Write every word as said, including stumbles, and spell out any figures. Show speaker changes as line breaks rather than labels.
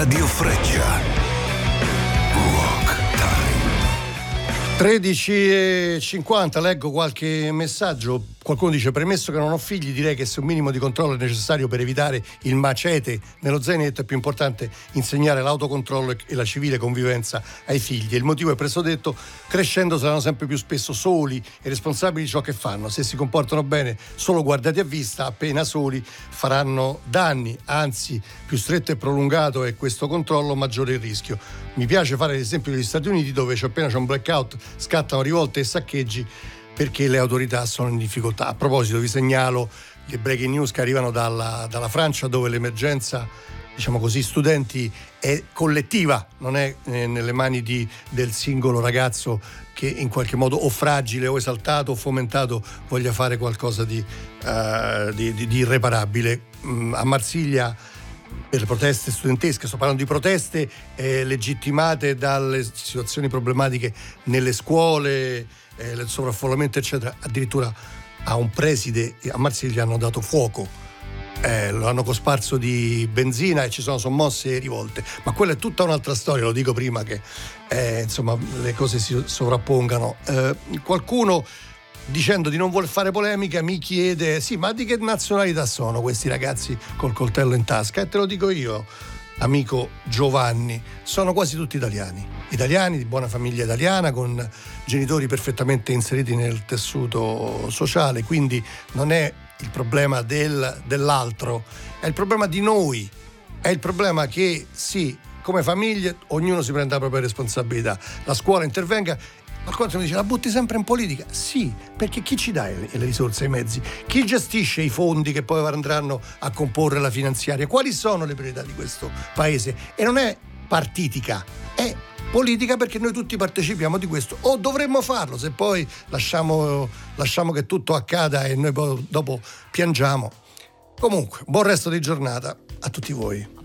Radio Freccia. Rock Time.
tredici e cinquanta, leggo qualche messaggio. Qualcuno dice: premesso che non ho figli, direi che se un minimo di controllo è necessario per evitare il macete nello zainetto, è più importante insegnare l'autocontrollo e la civile convivenza ai figli. Il motivo è presto detto: crescendo saranno sempre più spesso soli e responsabili di ciò che fanno. Se si comportano bene solo guardati a vista, appena soli faranno danni. Anzi, più stretto e prolungato è questo controllo, maggiore il rischio. Mi piace fare l'esempio degli Stati Uniti, dove c'è appena c'è un blackout scattano rivolte e saccheggi perché le autorità sono in difficoltà. A proposito, vi segnalo le breaking news che arrivano dalla, dalla Francia, dove l'emergenza, diciamo così, studenti è collettiva, non è eh, nelle mani di, del singolo ragazzo che in qualche modo o fragile o esaltato o fomentato voglia fare qualcosa di, uh, di, di, di irreparabile. Mm, a Marsiglia, per le proteste studentesche, sto parlando di proteste eh, legittimate dalle situazioni problematiche nelle scuole, eh, il sovraffollamento eccetera, addirittura a un preside a Marsiglia hanno dato fuoco, eh, lo hanno cosparso di benzina e ci sono sommosse rivolte, ma quella è tutta un'altra storia, lo dico prima che eh, insomma le cose si sovrappongano. Eh, qualcuno, dicendo di non voler fare polemica, mi chiede: sì, ma di che nazionalità sono questi ragazzi col coltello in tasca? E te lo dico io, amico Giovanni, sono quasi tutti italiani, italiani di buona famiglia italiana, con genitori perfettamente inseriti nel tessuto sociale, quindi non è il problema del, dell'altro, è il problema di noi, è il problema che sì, come famiglie ognuno si prenda la propria responsabilità, la scuola intervenga. Qualcuno mi dice: la butti sempre in politica? Sì, perché chi ci dà le, le risorse e i mezzi? Chi gestisce i fondi che poi andranno a comporre la finanziaria? Quali sono le priorità di questo paese? E non è partitica, è politica, perché noi tutti partecipiamo di questo, o dovremmo farlo. Se poi lasciamo, lasciamo che tutto accada e noi poi dopo piangiamo. Comunque, buon resto di giornata a tutti voi.